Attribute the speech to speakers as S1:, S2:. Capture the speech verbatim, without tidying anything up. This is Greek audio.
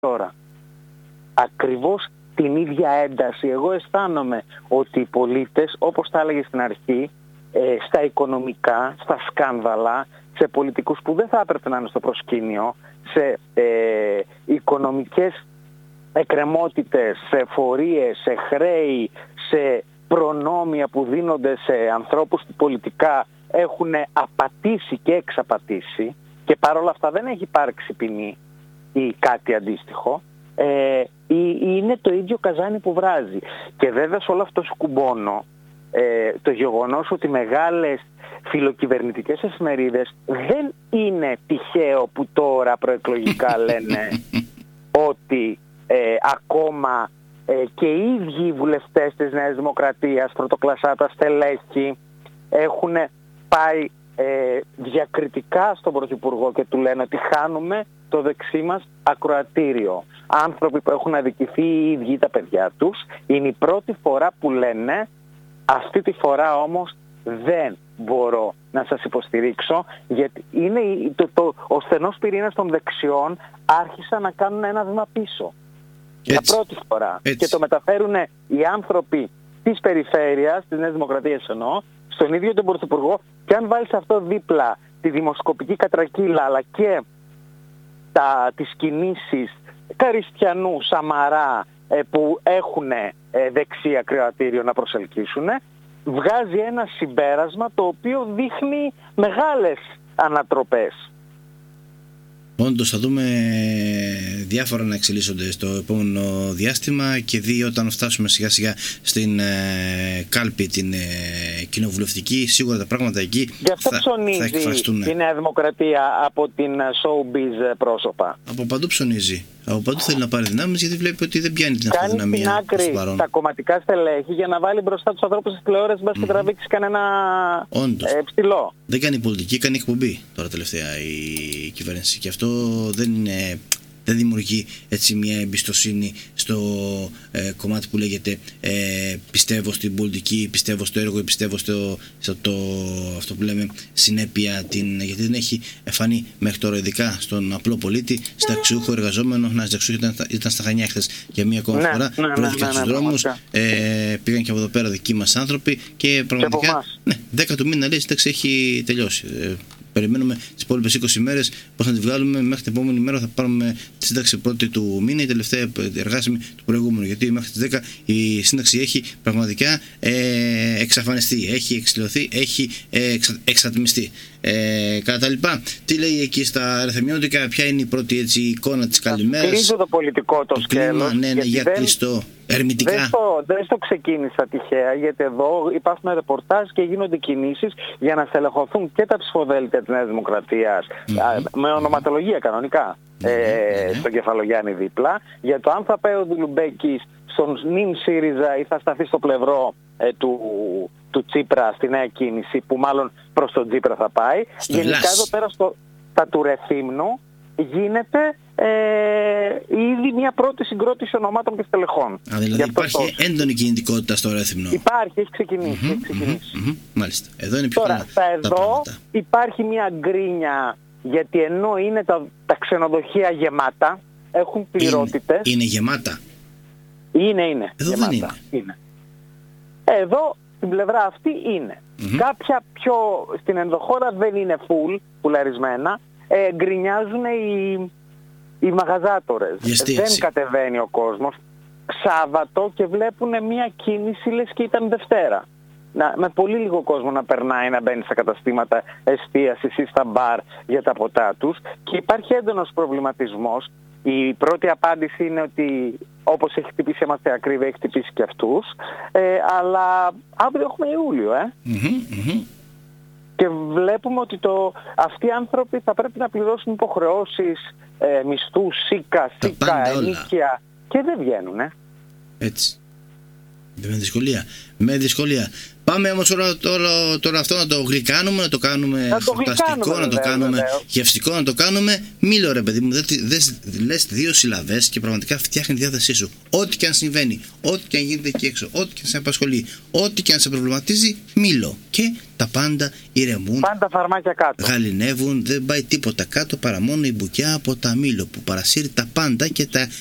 S1: τώρα. Ακριβώς την ίδια ένταση. Εγώ αισθάνομαι ότι οι πολίτες, όπως τα έλεγε στην αρχή, ε, στα οικονομικά, στα σκάνδαλα, σε πολιτικούς που δεν θα έπρεπε να είναι στο προσκήνιο, σε ε, οικονομικές εκκρεμότητες, σε εφορίες, σε χρέη, σε προνόμια που δίνονται σε ανθρώπους που πολιτικά έχουν απατήσει και εξαπατήσει και παρόλα αυτά δεν έχει υπάρξει ποινή ή κάτι αντίστοιχο, ε, είναι το ίδιο καζάνι που βράζει. Και βέβαια σε όλο αυτό σκουμπώνω ε, το γεγονός ότι μεγάλες φιλοκυβερνητικές εφημερίδες δεν είναι τυχαίο που τώρα προεκλογικά λένε ότι ε, ακόμα ε, και οι ίδιοι οι βουλευτές της Νέας Δημοκρατίας, πρωτοκλασσάτα στελέχη, έχουν πάει ε, διακριτικά στον Πρωθυπουργό και του λένε ότι χάνουμε το δεξί μας ακροατήριο. Άνθρωποι που έχουν αδικηθεί οι ίδιοι τα παιδιά τους, είναι η πρώτη φορά που λένε αυτή τη φορά όμως δεν μπορώ να σας υποστηρίξω, γιατί είναι το, το, ο στενός πυρήνας των δεξιών άρχισαν να κάνουν ένα βήμα πίσω. Έτσι. Για πρώτη φορά. Έτσι. Και το μεταφέρουν οι άνθρωποι της περιφέρειας, της Νέας Δημοκρατίας εννοώ, στον ίδιο τον Πρωθυπουργό, και αν βάλεις αυτό δίπλα τη δημοσκοπική κατρακύλα αλλά και τα, τις κινήσεις Καριστιανού, Σαμαρά ε, που έχουν ε, δεξί ακροατήριο να προσελκύσουν, βγάζει ένα συμπέρασμα το οποίο δείχνει μεγάλες ανατροπές.
S2: Όντως θα δούμε διάφορα να εξελίσσονται στο επόμενο διάστημα και δει όταν φτάσουμε σιγά σιγά στην ε, κάλπη την ε, κοινοβουλευτική, σίγουρα τα πράγματα εκεί
S1: Γι' αυτό
S2: θα,
S1: ψωνίζει
S2: θα εκφραστούν.
S1: Η Νέα Δημοκρατία από την showbiz πρόσωπα.
S2: Από παντού ψωνίζει. Από παντού θέλει να πάρει δυνάμεις γιατί βλέπει ότι δεν πιάνει την αυτοδυναμία.
S1: Κάνει στην άκρη τα κομματικά στελέχη για να βάλει μπροστά τους ανθρώπους της τηλεόρασης μπας mm-hmm. και τραβήξει κανένα ε, ψηλό.
S2: Δεν κάνει πολιτική, κάνει εκπομπή τώρα τελευταία η κυβέρνηση και αυτό δεν είναι... δεν δημιουργεί έτσι μια εμπιστοσύνη στο ε, κομμάτι που λέγεται ε, πιστεύω στην πολιτική, πιστεύω στο έργο, πιστεύω στο, στο το, αυτό που λέμε συνέπεια, την, γιατί δεν έχει φανεί μέχρι τώρα, ειδικά στον απλό πολίτη, συνταξιούχο εργαζόμενο. Να, συνταξιούχο ήταν, ήταν στα Χανιά χθες για μία ακόμα
S1: ναι,
S2: φορά,
S1: ναι,
S2: προώθηκαν
S1: ναι,
S2: στους
S1: ναι,
S2: δρόμους,
S1: ναι,
S2: ε, πήγαν και από εδώ πέρα δικοί μας άνθρωποι και πραγματικά ναι, δέκα του μήνα λέει σύνταξη έχει τελειώσει. Ε, Περιμένουμε τις υπόλοιπες είκοσι μέρες πώς να τη βγάλουμε. Μέχρι την επόμενη μέρα θα πάρουμε τη σύνταξη πρώτη του μήνα, η τελευταία εργάσιμη του προηγούμενου. Γιατί μέχρι τις δέκα η σύνταξη έχει πραγματικά ε, εξαφανιστεί, έχει εξηλωθεί, έχει ε, εξα, εξατμιστεί. Ε, κατά τα λοιπά, τι λέει εκεί στα αριθμιώτικα, ποια είναι η πρώτη έτσι, εικόνα της καλημέρας.
S1: Κλείζω το πολιτικό το, το σκέλος.
S2: Κλίμα, ναι, ναι, για
S1: δεν...
S2: κλειστό. Ερμητικά.
S1: Δεν στο, δεν στο ξεκίνησα τυχαία, γιατί εδώ υπάρχουν ρεπορτάζ και γίνονται κινήσεις για να στελεχωθούν και τα ψηφοδέλτια της Νέας Δημοκρατίας mm-hmm. με ονοματολογία κανονικά mm-hmm. ε, mm-hmm. στον Κεφαλογιάννη δίπλα, για το αν θα πάει ο Δουλουμπέκης στον νυν ΣΥΡΙΖΑ ή θα σταθεί στο πλευρό ε, του, του Τσίπρα στη νέα κίνηση, που μάλλον προς τον Τσίπρα θα πάει. Στο Γενικά λάς. Εδώ πέρα στο, στα του Ρεθύμνου γίνεται ε, ήδη μια πρώτη συγκρότηση ονομάτων και στελεχών.
S2: Α, δηλαδή υπάρχει τόσο έντονη κινητικότητα στο Ρέθυμνο.
S1: Υπάρχει, έχει ξεκινήσει.
S2: Mm-hmm,
S1: έχει ξεκινήσει.
S2: Mm-hmm, μάλιστα. Εδώ είναι πιο
S1: Τώρα, στα εδώ πράγματα. Υπάρχει μια γκρίνια, γιατί ενώ είναι τα, τα ξενοδοχεία γεμάτα, έχουν πληρότητες.
S2: Είναι, είναι γεμάτα.
S1: Είναι, είναι.
S2: Εδώ
S1: γεμάτα.
S2: δεν είναι.
S1: είναι. Εδώ, στην πλευρά αυτή είναι. Mm-hmm. Κάποια πιο στην ενδοχώρα δεν είναι full, πουλαρισμένα. Ε, γκρινιάζουν οι, οι μαγαζάτορες. Δεν κατεβαίνει ο κόσμος. Σάββατο και βλέπουν μια κίνηση λες και ήταν Δευτέρα. Να, με πολύ λίγο κόσμο να περνάει, να μπαίνει στα καταστήματα εστίασης ή στα μπαρ για τα ποτά τους, και υπάρχει έντονος προβληματισμός. Η πρώτη απάντηση είναι ότι όπως έχει χτυπήσει εμάς η ακρίβεια, έχει χτυπήσει και αυτούς, ε, αλλά αύριο έχουμε Ιούλιο, ε.
S2: Mm-hmm, mm-hmm.
S1: Και βλέπουμε ότι το, αυτοί οι άνθρωποι θα πρέπει να πληρώσουν υποχρεώσεις, ε, μισθούς, σίκα, σίκα, ενίκια, και δεν βγαίνουν. Ε.
S2: Έτσι. Με δυσκολία. Με δυσκολία. Πάμε όμως τώρα, τώρα, τώρα αυτό να το γλυκάνουμε, να το κάνουμε χορταστικό, να το κάνουμε βέβαια. Γευστικό, να το κάνουμε μήλο, ρε παιδί μου. Δεν λες δύο συλλαβές και πραγματικά φτιάχνει τη διάθεσή σου. Ό,τι και αν συμβαίνει, ό,τι και αν γίνεται εκεί έξω, ό,τι και αν σε απασχολεί, ό,τι και αν σε προβληματίζει, μήλο. Και τα πάντα ηρεμούν.
S1: Πάντα φαρμάκια κάτω.
S2: Γαλινεύουν, δεν πάει τίποτα κάτω παρά μόνο η μπουκιά από τα μήλο που παρασύρει τα πάντα και τα